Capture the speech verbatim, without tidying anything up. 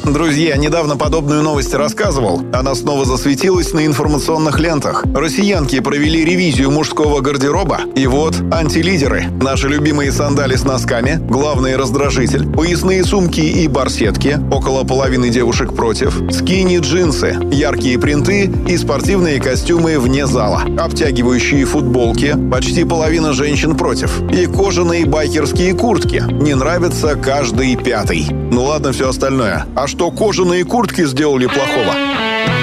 Друзья, недавно подобную новость рассказывал. Она снова засветилась на информационных лентах. Россиянки провели ревизию мужского гардероба. И вот антилидеры. Наши любимые сандали с носками, главный раздражитель, поясные сумки и барсетки, около половины девушек против, скини-джинсы, яркие принты и спортивные костюмы вне зала, обтягивающие футболки, почти половина женщин против, и кожаные байкерские куртки. Не нравится каждый пятый. Ну ладно, все остальное. А что кожаные куртки сделали плохого?